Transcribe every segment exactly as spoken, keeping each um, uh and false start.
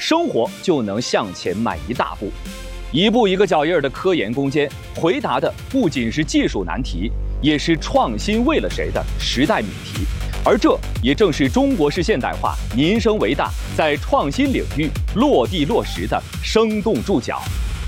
生活就能向前迈一大步。一步一个脚印儿的科研攻坚，回答的不仅是技术难题，也是创新为了谁的时代命题。而这也正是中国式现代化民生为大，在创新领域落地落实的生动注脚。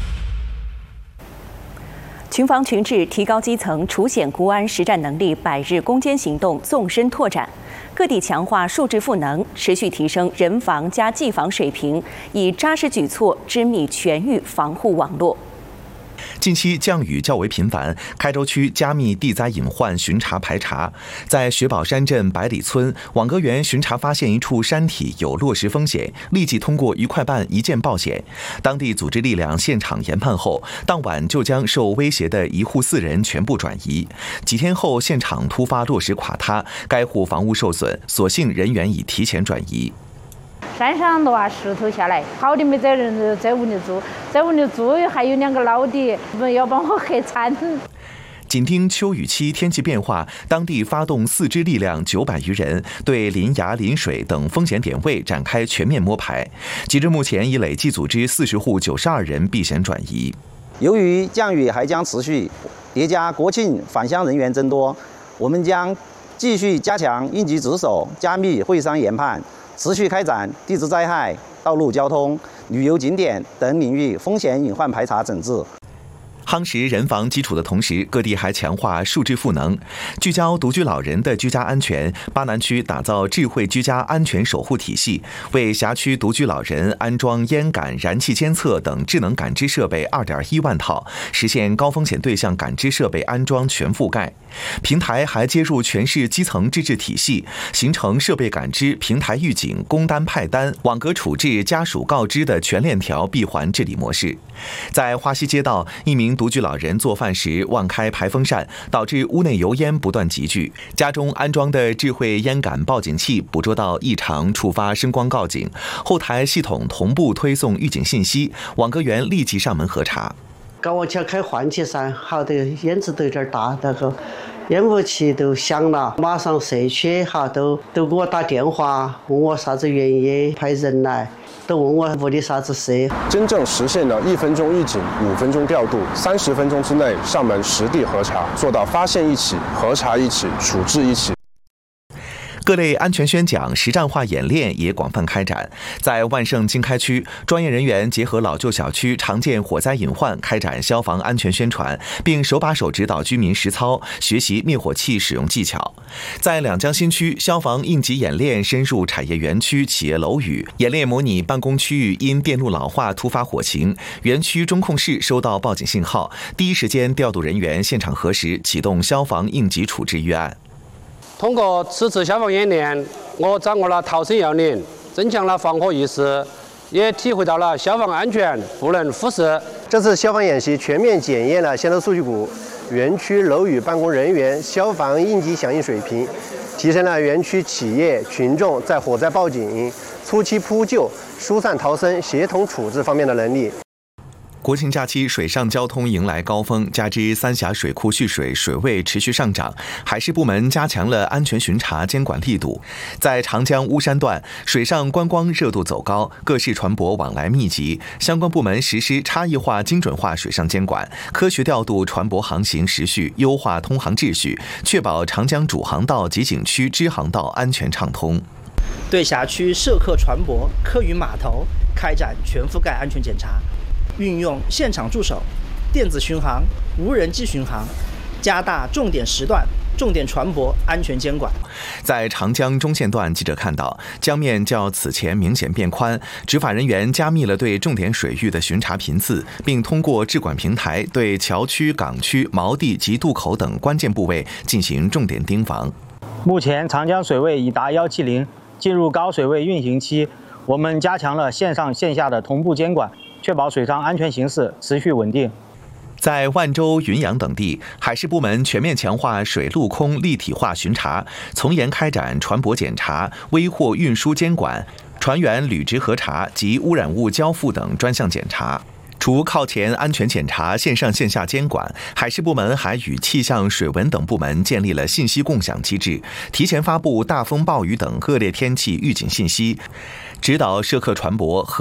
群防群治，提高基层除险孤安实战能力，百日攻坚行动纵深拓展。各地强化数字赋能，持续提升人防加技防水平，以扎实举措织密全域防护网络。 近期降雨较为频繁，开州区加密地灾隐患巡查排查。在雪宝山镇百里村，网格员巡查发现一处山体有落石风险，立即通过一块半一键报险。当地组织力量现场研判后，当晚就将受威胁的一户四人全部转移。几天后，现场突发落石垮塌，该户房屋受损，所幸人员已提前转移。 山上的话，石头下来，好的没在人在屋里住，在屋里住还有两个老的，要把我吓惨。 紧盯秋雨期天气变化，当地发动四支力量九百余人，对林崖、林水等风险点位展开全面摸排。截至目前，已累计组织四十户九十二人避险转移。 由于降雨还将持续，叠加国庆返乡人员增多，我们将继续加强应急值守，加密会商研判。持续开展地质灾害、道路交通、旅游景点等领域风险隐患排查整治。 夯实人防基础的同时，各地还强化数字赋能，聚焦独居老人的居家安全。巴南区打造智慧居家安全守护体系，为辖区独居老人安装烟感、燃气监测等智能感知设备 二点一万套，实现高风险对象感知设备安装全覆盖。平台还接入全市基层自治体系，形成设备感知、平台预警、工单派单、网格处置、家属告知的全链条闭环治理模式。在花溪街道，一名独居老人做饭时忘开排风扇，导致屋内油烟不断集聚。家中安装的智慧烟感报警器捕捉到异常，触发声光告警，后台系统同步推送预警信息，网格员立即上门核查。 搞我家开换气扇，好的烟子都有点大，那个烟雾器都响了，马上社区哈都都给我打电话，问我啥子原因，派人来，都问我屋里啥子事。 真正实现了一分钟预警、五分钟调度、三十分钟之内上门实地核查，做到发现一起、核查一起、处置一起。 各类安全宣讲、实战化演练也广泛开展。在万盛经开区，专业人员结合老旧小区常见火灾隐患，开展消防安全宣传，并手把手指导居民实操，学习灭火器使用技巧。在两江新区，消防应急演练深入产业园区、企业楼宇，演练模拟办公区域因电路老化突发火情，园区中控室收到报警信号，第一时间调度人员现场核实，启动消防应急处置预案。 通过此次消防演练，我掌握了逃生要领，增强了防火意识，也体会到了消防安全不能忽视。 这次消防演习全面检验了仙桃数据库园区楼宇办公人员消防应急响应水平，提升了园区企业群众在火灾报警、初期扑救、疏散逃生、协同处置方面的能力。 国庆假期水上交通迎来高峰，加之三峡水库蓄水水位持续上涨，海事部门加强了安全巡查监管力度。在长江巫山段，水上观光热度走高，各式船舶往来密集，相关部门实施差异化、精准化水上监管，科学调度船舶航行时序，优化通航秩序，确保长江主航道及景区支航道安全畅通。 对辖区涉客船舶、客运码头开展全覆盖安全检查，运用现场驻守、电子巡航、无人机巡航，加大重点时段、重点船舶安全监管。 在长江中线段，记者看到江面较此前明显变宽，执法人员加密了对重点水域的巡查频次，并通过智管平台对桥区、港区、锚地及渡口等关键部位进行重点盯防。 目前长江水位已达一七零，进入高水位运行期，我们加强了线上线下的同步监管，确保水上安全形势持续稳定。 在万州、云阳等地，海事部门全面强化水陆空立体化巡查，从严开展船舶检查、危货运输监管、船员履职核查及污染物交付等专项检查。除靠前安全检查、线上线下监管，海事部门还与气象、水文等部门建立了信息共享机制，提前发布大风、暴雨等恶劣天气预警信息，指导涉客船舶和